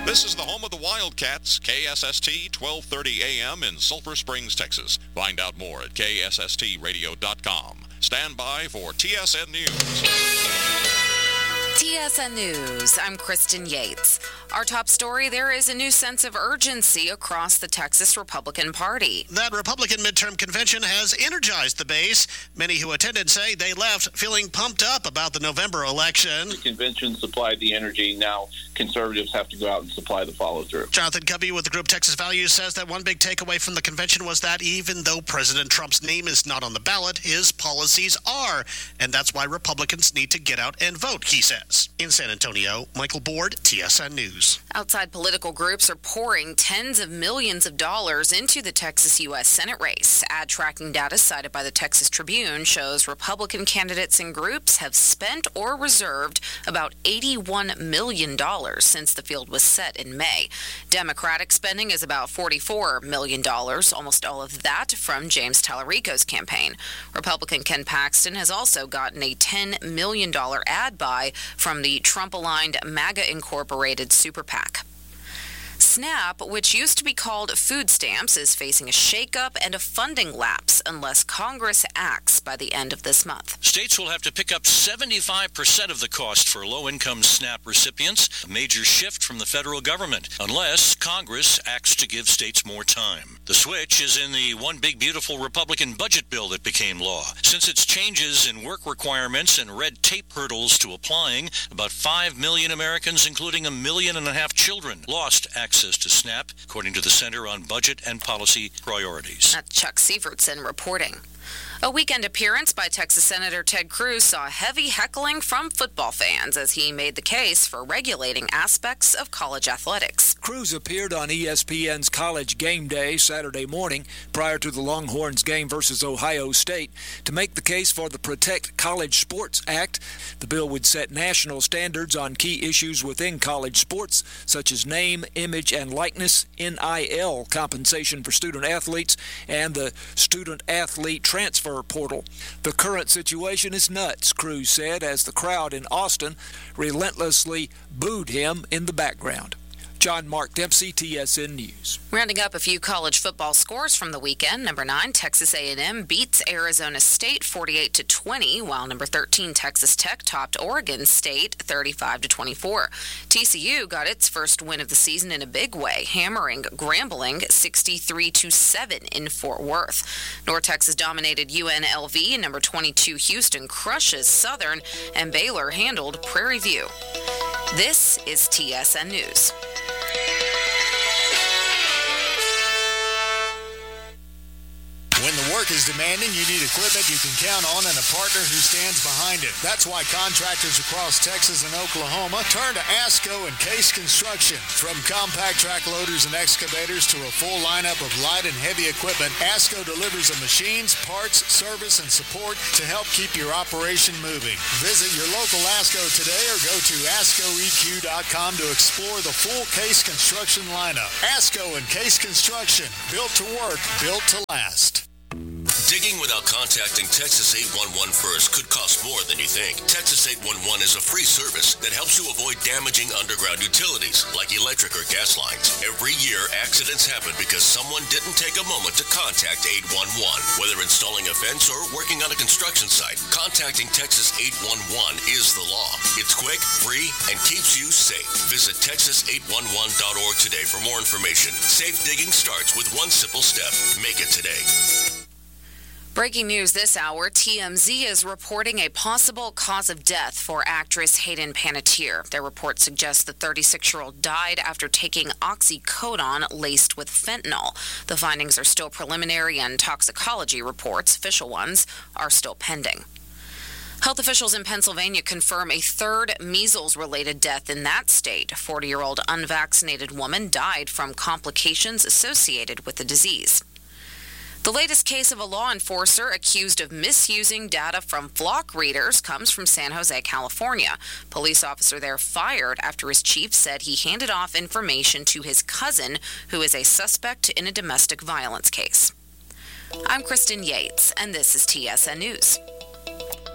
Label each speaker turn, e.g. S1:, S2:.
S1: This is the home of the Wildcats, KSST 1230 AM in Sulphur Springs, Texas. Find out more at ksstradio.com. Stand by for TSN News.
S2: TSN News, I'm Kristen Yates. Our top story, there is a new sense of urgency across the Texas Republican Party.
S3: That Republican midterm convention has energized the base. Many who attended say they left feeling pumped up about the November election.
S4: The convention supplied the energy. Now conservatives have to go out and supply the follow-through.
S3: Jonathan Cubby with the group Texas Values says that one big takeaway from the convention was that even though President Trump's name is not on the ballot, his policies are. And that's why Republicans need to get out and vote, he says. In San Antonio, Michael Board, TSN News.
S2: Outside political groups are pouring tens of millions of dollars into the Texas U.S. Senate race. Ad tracking data cited by the Texas Tribune shows Republican candidates and groups have spent or reserved about $81 million since the field was set in May. Democratic spending is about $44 million, almost all of that from James Tallarico's campaign. Republican Ken Paxton has also gotten a $10 million ad buy from the Trump-aligned MAGA Incorporated Super PAC. SNAP, which used to be called food stamps, is facing a shakeup and a funding lapse unless Congress acts by the end of this month.
S5: States will have to pick up 75% of the cost for low-income SNAP recipients, a major shift from the federal government, unless Congress acts to give states more time. The switch is in the One Big Beautiful Republican budget bill that became law. Since its changes in work requirements and red tape hurdles to applying, about 5 million Americans, including 1.5 million children, lost access to SNAP, according to the Center on Budget and Policy Priorities.
S2: That's Chuck Sievertson reporting. A weekend appearance by Texas Senator Ted Cruz saw heavy heckling from football fans as he made the case for regulating aspects of college athletics.
S6: Cruz appeared on ESPN's College Game Day Saturday morning prior to the Longhorns game versus Ohio State to make the case for the Protect College Sports Act. The bill would set national standards on key issues within college sports, such as name, image, and likeness, NIL compensation for student athletes, and the student-athlete transfer portal. The current situation is nuts, Cruz said, as the crowd in Austin relentlessly booed him in the background. John Mark Dempsey, TSN News.
S2: Rounding up a few college football scores from the weekend. Number 9, Texas A&M beats Arizona State 48-20, while number 13, Texas Tech topped Oregon State 35-24. TCU got its first win of the season in a big way, hammering Grambling 63-7 in Fort Worth. North Texas dominated UNLV. Number 22, Houston crushes Southern, and Baylor handled Prairie View. This is TSN News.
S7: When the work is demanding, you need equipment you can count on and a partner who stands behind it. That's why contractors across Texas and Oklahoma turn to ASCO and Case Construction. From compact track loaders and excavators to a full lineup of light and heavy equipment, ASCO delivers the machines, parts, service, and support to help keep your operation moving. Visit your local ASCO today or go to ASCOEQ.com to explore the full Case Construction lineup. ASCO and Case Construction, built to work, built to last.
S8: Digging without contacting Texas 811 first could cost more than you think. Texas 811 is a free service that helps you avoid damaging underground utilities like electric or gas lines. Every year, accidents happen because someone didn't take a moment to contact 811. Whether installing a fence or working on a construction site, contacting Texas 811 is the law. It's quick, free, and keeps you safe. Visit texas811.org today for more information. Safe digging starts with one simple step. Make it today.
S2: Breaking news this hour, TMZ is reporting a possible cause of death for actress Hayden Panettiere. Their report suggests the 36-year-old died after taking oxycodone laced with fentanyl. The findings are still preliminary and toxicology reports, official ones, are still pending. Health officials in Pennsylvania confirm a third measles-related death in that state. A 40-year-old unvaccinated woman died from complications associated with the disease. The latest case of a law enforcer accused of misusing data from flock readers comes from San Jose, California. Police officer there fired after his chief said he handed off information to his cousin, who is a suspect in a domestic violence case. I'm Kristen Yates, and this is TSN News.